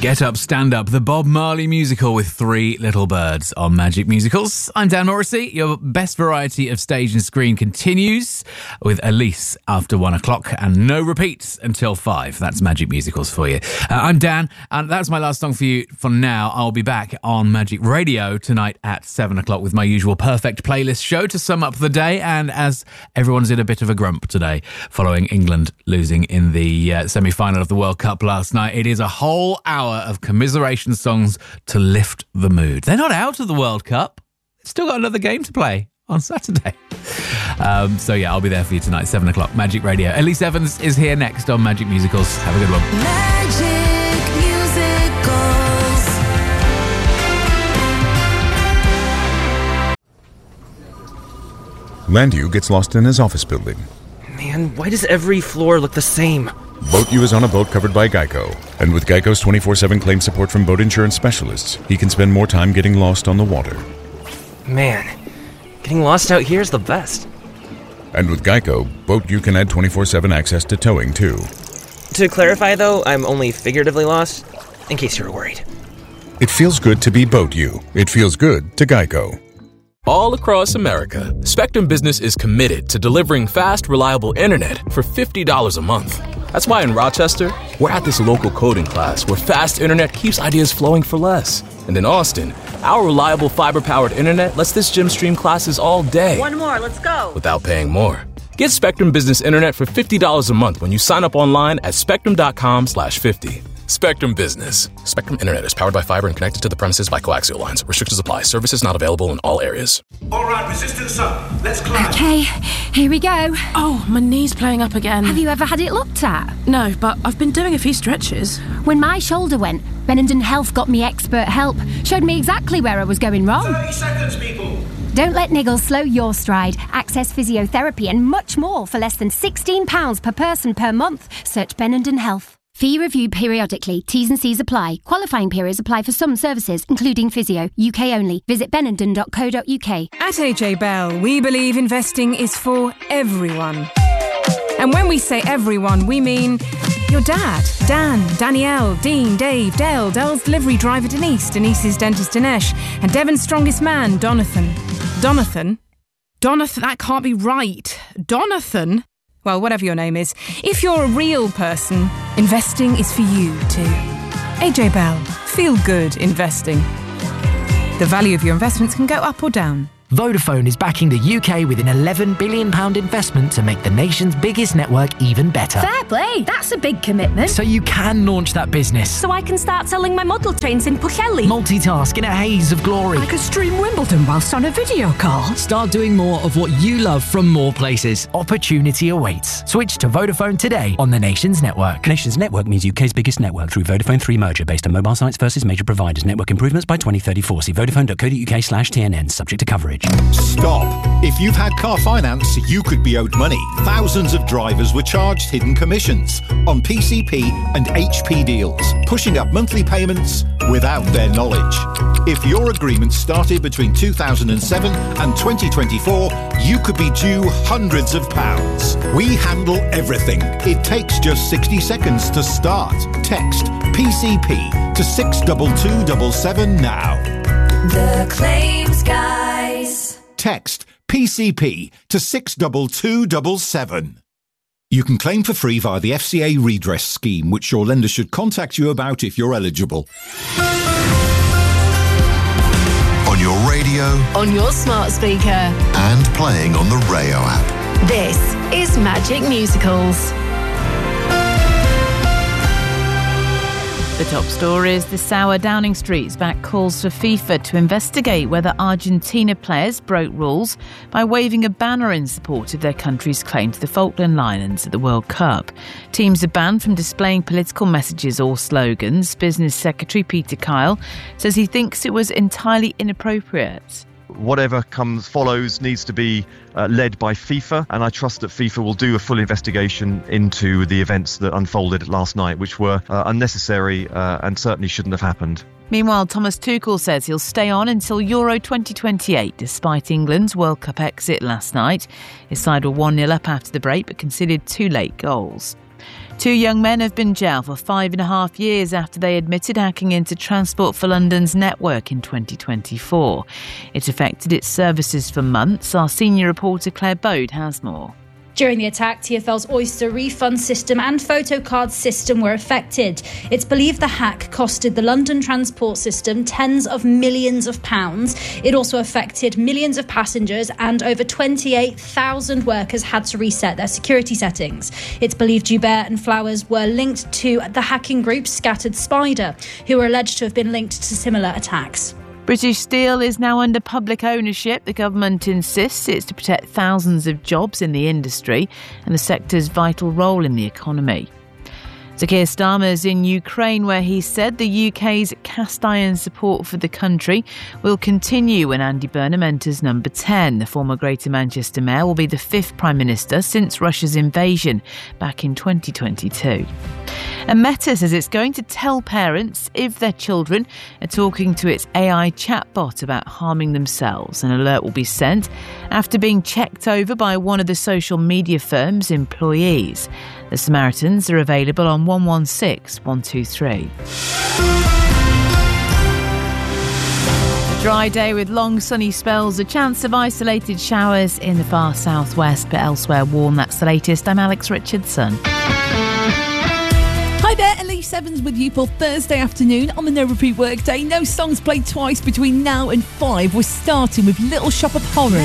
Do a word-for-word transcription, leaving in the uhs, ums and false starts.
Get Up, Stand Up, the Bob Marley musical with Three Little Birds on Magic Musicals. I'm Dan Morrissey. Your best variety of stage and screen continues with Elise after one o'clock and no repeats until five. That's Magic Musicals for you. Uh, I'm Dan, and that's my last song for you for now. I'll be back on Magic Radio tonight at seven o'clock with my usual perfect playlist show to sum up the day. And as everyone's in a bit of a grump today following England losing in the uh, semi-final of the World Cup last night, it is a whole hour of commiseration songs to lift the mood. They're not out of the World Cup. They've still got another game to play on Saturday. Um, so yeah, I'll be there for you tonight, seven o'clock, Magic Radio. Elise Evans is here next on Magic Musicals. Have a good one. Magic Musicals. Landu gets lost in his office building. Man, why does every floor look the same? Boat U is on a boat covered by Geico. And with Geico's twenty-four seven claim support from boat insurance specialists, he can spend more time getting lost on the water. Man, getting lost out here is the best. And with Geico, Boat U can add twenty-four seven access to towing, too. To clarify, though, I'm only figuratively lost, in case you were worried. It feels good to be Boat U. It feels good to Geico. All across America, Spectrum Business is committed to delivering fast, reliable internet for fifty dollars a month. That's why in Rochester, we're at this local coding class where fast internet keeps ideas flowing for less. And in Austin, our reliable fiber-powered internet lets this gym stream classes all day. One more, let's go. Without paying more. Get Spectrum Business Internet for fifty dollars a month when you sign up online at spectrum.com slash 50. Spectrum Business. Spectrum Internet is powered by fiber and connected to the premises by coaxial lines. Restrictions apply. Services not available in all areas. All right, resistance up. Let's climb. Okay, here we go. Oh, my knee's playing up again. Have you ever had it looked at? No, but I've been doing a few stretches. When my shoulder went, Benenden Health got me expert help. Showed me exactly where I was going wrong. thirty seconds, people. Don't let niggles slow your stride. Access physiotherapy and much more for less than sixteen pounds per person per month. Search Benenden Health. Fee reviewed periodically. T's and C's apply. Qualifying periods apply for some services, including physio. U K only. Visit benenden dot co dot uk. At A J Bell, we believe investing is for everyone. And when we say everyone, we mean your dad, Dan, Danielle, Dean, Dave, Dale, Dell's delivery driver Denise, Denise's dentist Dinesh, and Devon's strongest man, Donathan. Donathan? Donathan, that can't be right. Donathan? Well, whatever your name is, if you're a real person, investing is for you too. A J Bell, feel good investing. The value of your investments can go up or down. Vodafone is backing the U K with an eleven billion pounds investment to make the nation's biggest network even better. Fair play, that's a big commitment. So you can launch that business. So I can start selling my model trains in Pwllheli. Multitask in a haze of glory. I could stream Wimbledon whilst on a video call. Start doing more of what you love from more places. Opportunity awaits. Switch to Vodafone today on the nation's network. Nation's network means U K's biggest network through Vodafone three merger based on mobile sites versus major providers. Network improvements by twenty thirty-four. See vodafone dot co dot uk slash T N N. Subject to coverage. Stop. If you've had car finance, you could be owed money. Thousands of drivers were charged hidden commissions on P C P and H P deals, pushing up monthly payments without their knowledge. If your agreement started between two thousand seven and twenty twenty-four, you could be due hundreds of pounds. We handle everything. It takes just sixty seconds to start. Text P C P to six two two seven seven now. The Claims Guys. Text P C P to six two two seven seven. You can claim for free via the F C A redress scheme, which your lender should contact you about if you're eligible. On your radio, on your smart speaker, and playing on the Rayo app. This is Magic Musicals. The top stories: the sour Downing Street's back calls for FIFA to investigate whether Argentina players broke rules by waving a banner in support of their country's claim to the Falkland Islands at the World Cup. Teams are banned from displaying political messages or slogans. Business Secretary Peter Kyle says he thinks it was entirely inappropriate. Whatever comes follows needs to be uh, led by FIFA, and I trust that FIFA will do a full investigation into the events that unfolded last night, which were uh, unnecessary uh, and certainly shouldn't have happened. Meanwhile, Thomas Tuchel says he'll stay on until Euro twenty twenty-eight, despite England's World Cup exit last night. His side were one nil up after the break, but conceded two late goals. Two young men have been jailed for five and a half years after they admitted hacking into Transport for London's network in twenty twenty-four. It affected its services for months. Our senior reporter Claire Bode has more. During the attack, T F L's Oyster refund system and photocard system were affected. It's believed the hack costed the London transport system tens of millions of pounds. It also affected millions of passengers, and over twenty-eight thousand workers had to reset their security settings. It's believed Joubert and Flowers were linked to the hacking group Scattered Spider, who are alleged to have been linked to similar attacks. British Steel is now under public ownership. The government insists it's to protect thousands of jobs in the industry and the sector's vital role in the economy. So Keir Starmer's in Ukraine, where he said the U K's cast iron support for the country will continue when Andy Burnham enters number ten. The former Greater Manchester mayor will be the fifth Prime Minister since Russia's invasion back in twenty twenty-two. And Meta says it's going to tell parents if their children are talking to its A I chatbot about harming themselves. An alert will be sent after being checked over by one of the social media firm's employees. The Samaritans are available on one one six one two three. A dry day with long sunny spells, a chance of isolated showers in the far southwest, but elsewhere warm. That's the latest. I'm Alex Richardson. Hi there, Elise Evans with you for Thursday afternoon on the No Repeat Workday. No songs played twice between now and five. We're starting with Little Shop of Horrors.